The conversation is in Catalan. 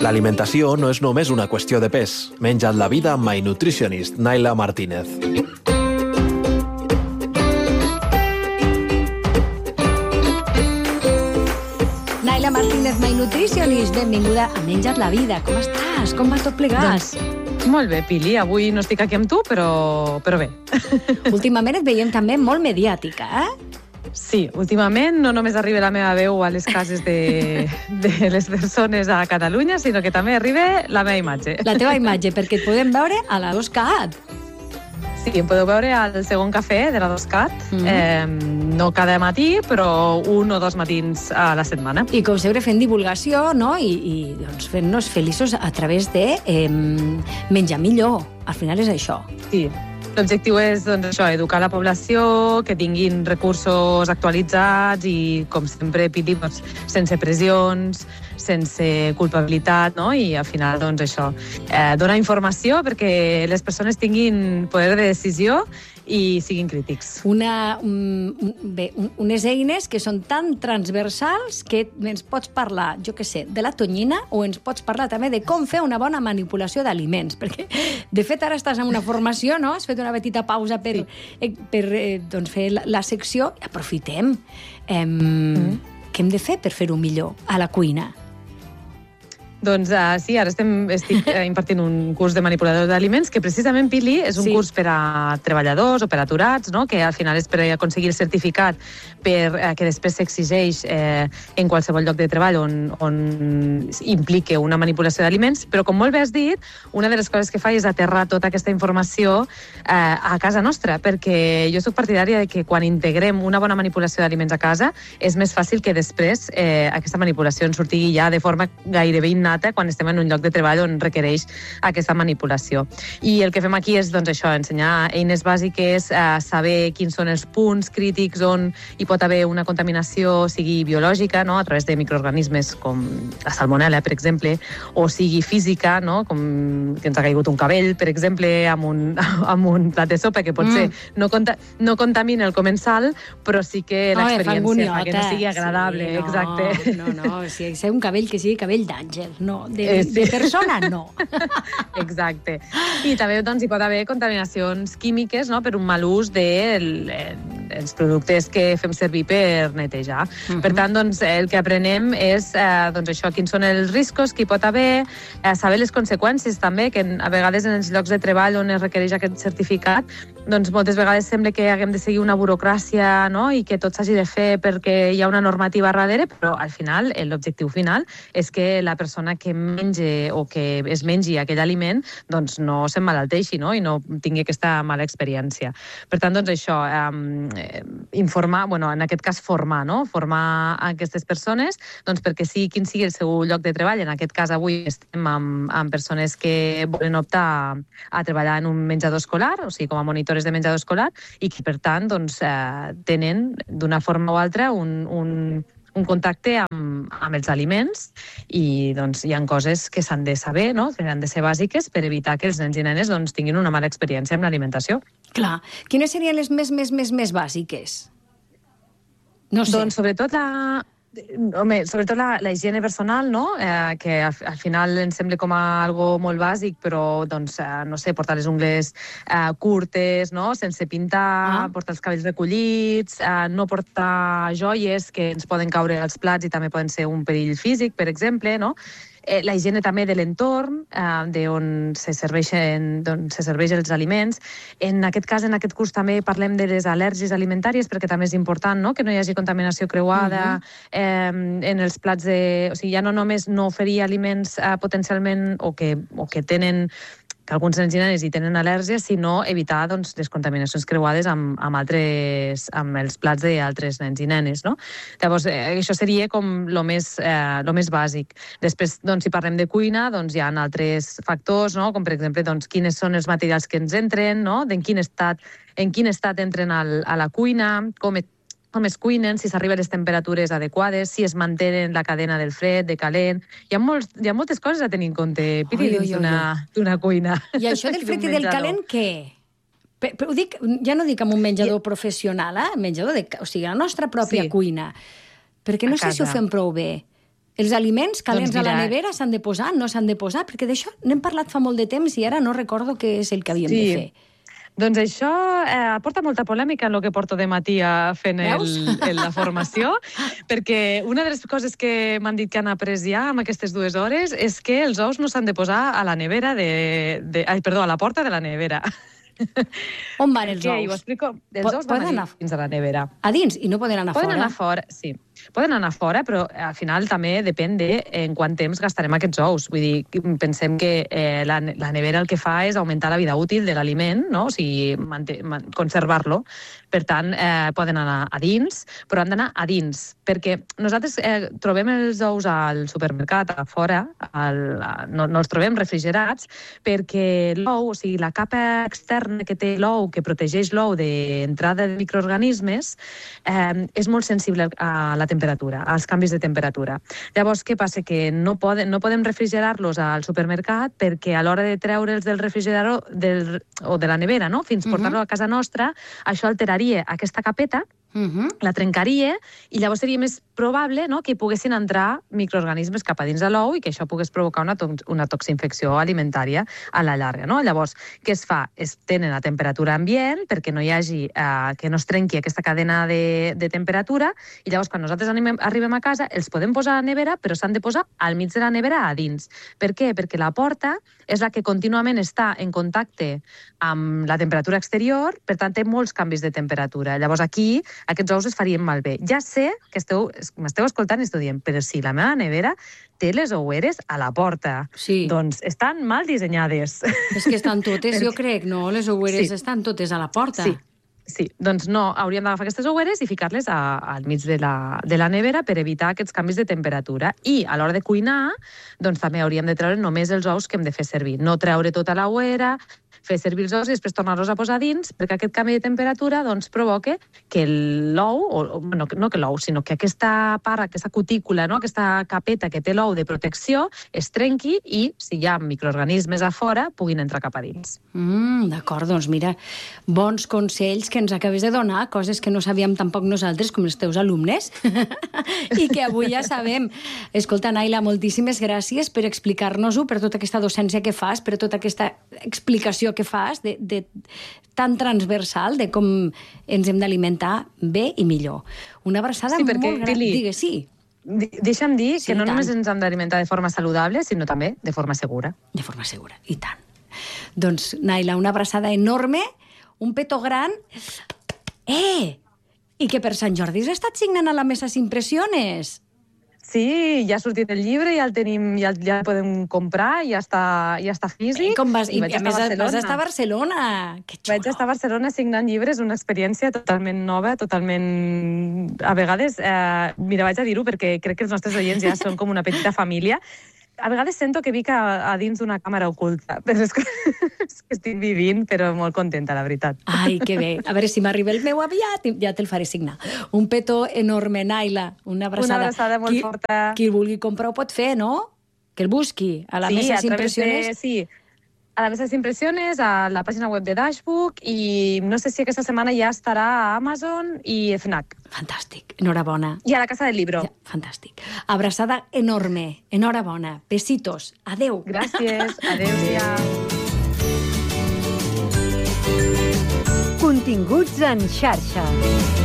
L'alimentació no és només una qüestió de pes. Menja't la vida amb My Nutritionist, Naila Martínez. Naila Martínez, My Nutritionist, benvinguda a Menja't la vida. Com estàs? Com va tot plegat? Molt bé, Pili. Avui no estic aquí amb tu, però bé. Últimament et veiem també molt mediàtica, eh? Sí, últimament no només arriba la meva veu a les cases de les persones a Catalunya, sinó que també arriba la meva imatge. La teva imatge, perquè et podem veure a la 2CAT. Sí, em podeu veure al segon cafè de la 2CAT, no cada matí, però 1 o 2 matins a la setmana. I com sempre fent divulgació, no? I doncs fent-nos feliços a través de menjar millor. Al final és això. Sí. L'objectiu és, doncs, això, educar la població, que tinguin recursos actualitzats i, com sempre, Pili, doncs, sense pressions, sense culpabilitat, no? I, al final, doncs, això, donar informació perquè les persones tinguin poder de decisió i siguin crítics. Unes eines que són tan transversals que ens pots parlar, jo què sé, de la tonyina o ens pots parlar també de com fer una bona manipulació d'aliments, perquè, de fet, ara estàs en una formació, no? Has fet una petita pausa per doncs, fer la secció. Aprofitem. Què hem de fer per fer-ho millor a la cuina? Doncs sí, ara estic impartint un curs de manipulador d'aliments que precisament, Pili, és un curs per a treballadors o per a aturats, no? Que al final és per aconseguir el certificat que després s'exigeix en qualsevol lloc de treball on implique una manipulació d'aliments, però com molt bé has dit, una de les coses que faig és aterrar tota aquesta informació a casa nostra, perquè jo soc partidària de que quan integrem una bona manipulació d'aliments a casa és més fàcil que després aquesta manipulació ens surti ja de forma gairebé innata quan estem en un lloc de treball on requereix aquesta manipulació. I el que fem aquí és, doncs, això, ensenyar eines bàsiques, saber quins són els punts crítics on hi pot haver una contaminació, sigui biològica, no? A través de microorganismes com la salmonella, per exemple, o sigui física, no? Com que ens ha caigut un cabell, per exemple, amb un plat de sopa, que potser no contamina el comensal, però sí que l'experiència fa que no sigui agradable. Sí, exacte. No, si és un cabell que sigui cabell d'àngel. No, de persona no. Exacte. I també doncs, hi pot haver contaminacions químiques, no? Per un mal ús dels productes que fem servir per netejar. Per tant, doncs, el que aprenem és doncs, això, quins són els riscos que hi pot haver, saber les conseqüències també, que a vegades en els llocs de treball on es requereix aquest certificat, doncs moltes vegades sembla que haguem de seguir una burocràcia, no? I que tot s'hagi de fer perquè hi ha una normativa darrere, però al final l'objectiu final és que la persona que mengi o que es mengi aquell aliment doncs no s'emmalalteixi, no? I no tingui aquesta mala experiència. Per tant, doncs això, informar, bueno, en aquest cas formar, no? Formar aquestes persones doncs perquè quin sigui el seu lloc de treball. En aquest cas avui estem amb persones que volen optar a treballar en un menjador escolar, o sigui, com a monitores de menjador escolar, i que per tant doncs, tenen d'una forma o altra un contacte amb els aliments i doncs, hi ha coses que s'han de saber, no? Que han de ser bàsiques per evitar que els nens i nenes doncs, tinguin una mala experiència amb l'alimentació. Clar. Quines serien les més bàsiques? No sé. Doncs sobretot la higiene personal, no? Que al final ens sembla com a algo molt bàsic, però doncs, no sé, portar les ungles curtes, no? Sense pintar, portar els cabells recollits, no portar joies que ens poden caure als plats i també poden ser un perill físic, per exemple, no? La higiene també de l'entorn, d'on se serveixen els aliments. En aquest cas, en aquest curs, també parlem de les al·lèrgies alimentàries, perquè també és important, no? Que no hi hagi contaminació creuada en els plats de... O sigui, ja no només no oferir aliments potencialment o que tenen que alguns nens i nenes hi tenen al·lèrgia, sinó evitar doncs, les contaminacions creuades amb els plats d'altres nens i nenes, no? Llavors, això seria com lo més bàsic. Després, doncs, si parlem de cuina, doncs, hi ha altres factors, no? Com per exemple, doncs, quins són els materials que ens entren, no? En quin estat entren a la cuina, com es cuinen, si s'arriba a les temperatures adequades, si es mantenen la cadena del fred, de calent... Hi ha moltes coses a tenir en compte, Pili, dins d'una cuina. I això del fred i del calent, què? Però ho dic, ja no dic amb un menjador professional, menjador o sigui, la nostra pròpia cuina. Perquè no sé si ho fem prou bé. Els aliments calents Doncs a la mira, nevera s'han de posar, no s'han de posar? Perquè d'això n'hem parlat fa molt de temps i ara no recordo què és el que havíem de fer. Doncs això porta molta polèmica en el que porto de matí fent la formació, perquè una de les coses que m'han dit que han après ja en aquestes 2 hores és que els ous no s'han de posar a la nevera a la porta de la nevera. On van els ous? Ho explico. Els ous van a dins de la nevera. A dins? I no poden anar fora? Poden anar fora, sí. Poden anar fora, però al final també depèn de en quant temps gastarem aquests ous. Vull dir, pensem que la nevera el que fa és augmentar la vida útil de l'aliment, no? O sigui, conservar-lo. Per tant, poden anar a dins, però han d'anar a dins, perquè nosaltres trobem els ous al supermercat, a fora, no els trobem refrigerats, perquè l'ou, o sigui, la capa externa que té l'ou, que protegeix l'ou d'entrada de microorganismes, és molt sensible a la temperatura, als canvis de temperatura. Llavors, què passa? Que no podem refrigerar-los al supermercat perquè a l'hora de treure'ls del refrigerador o de la nevera, no? Fins portar-lo a casa nostra, això alteraria aquesta capeta, la trencaria, i llavors seria més probable, no?, que hi poguessin entrar microorganismes cap a dins de l'ou i que això pogués provocar una toxinfecció alimentària a la llarga, no? Llavors, què es fa? Es tenen a temperatura ambient perquè no hi hagi, que no es trenqui aquesta cadena de temperatura, i llavors quan nosaltres arribem a casa els podem posar a la nevera, però s'han de posar al mig de la nevera a dins. Per què? Perquè la porta és la que contínuament està en contacte amb la temperatura exterior, per tant té molts canvis de temperatura. Llavors aquí aquests ous es farien malbé. Ja sé que m'esteu escoltant i esteu dient, però si la meva nevera té les oueres a la porta. Sí. Doncs estan mal dissenyades. És que estan totes, jo crec, no? Les oueres estan totes a la porta. Sí, doncs no, hauríem d'agafar aquestes oueres i ficar-les al mig de la nevera per evitar aquests canvis de temperatura. I a l'hora de cuinar, doncs també hauríem de treure només els ous que hem de fer servir. No treure tota l'ouera, fer servir els ous i després tornar-los a posar dins, perquè aquest canvi de temperatura doncs, provoca que l'ou, no que l'ou, sinó que aquesta part, aquesta cutícula, no? Aquesta capeta que té l'ou de protecció, es trenqui i, si hi ha microorganismes a fora, puguin entrar cap a dins. D'acord, doncs mira, bons consells que ens acabes de donar, coses que no sabíem tampoc nosaltres, com els teus alumnes, i que avui ja sabem. Escolta, Naila, moltíssimes gràcies per explicar-nos-ho, per tota aquesta docència que fas, per tota aquesta explicació que fas tan transversal de com ens hem d'alimentar bé i millor. Una abraçada molt gran. Digues, sí. Deixa'm dir que no només ens hem d'alimentar de forma saludable, sinó també de forma segura. De forma segura, i tant. Doncs, Naila, una abraçada enorme, un petó gran. I que per Sant Jordi has estat signant a la Mesas Impressiones. Sí, ja ha sortit el llibre, ja el tenim, ja el podem comprar, ja està físic. Com vas? I a més vas estar a Barcelona. Que xulo. Vaig estar a Barcelona signant llibres, una experiència totalment nova, totalment... A vegades, mira, vaig a dir-ho perquè crec que els nostres oients ja són com una petita família. A vegades sento que vic a dins d'una càmera oculta per les coses que estic vivint, però molt contenta, la veritat. Ai, que bé. A veure, si m'arriba el meu aviat, ja te'l faré signar. Un petó enorme, Naila. Una abraçada. Una abraçada molt forta. Qui el vulgui comprar ho pot fer, no? Que el busqui a la Mesas Impressiones. Sí, a la Mesas Impressiones, a la pàgina web de Dashbook, i no sé si aquesta setmana ja estarà a Amazon i FNAC. Fantàstic, enhorabona. I a la Casa del Libro. Ja, fantàstic. Abraçada enorme, enhorabona. Besitos, adeu. Gràcies, adeu. Continguts en xarxa.